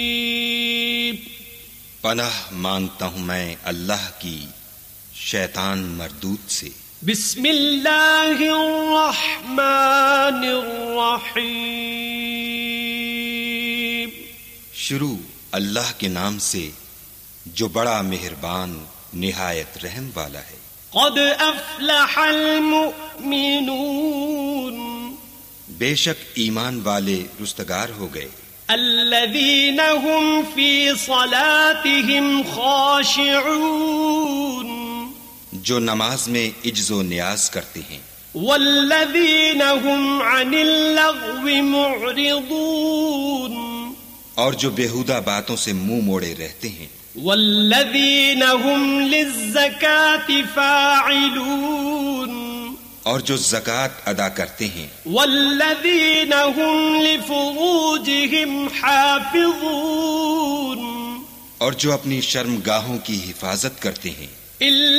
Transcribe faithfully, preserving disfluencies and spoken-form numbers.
پناہ مانگتا ہوں میں اللہ کی شیطان مردود سے. بسم اللہ الرحمن الرحیم. شروع اللہ کے نام سے جو بڑا مہربان نہایت رحم والا ہے. قد افلح المؤمنون. بے شک ایمان والے رستگار ہو گئے. الذین هم فی صلاتهم خاشعون. جو نماز میں عجز و نیاز کرتے ہیں. والذین هم عن اللغو معرضون. اور جو بیہودہ باتوں سے منہ موڑے رہتے ہیں. والذین هم للزکاة فاعلون. اور جو زکوٰۃ ادا کرتے ہیں. والذین هم لفروجهم حافظون. اور جو اپنی شرمگاہوں کی حفاظت کرتے ہیں.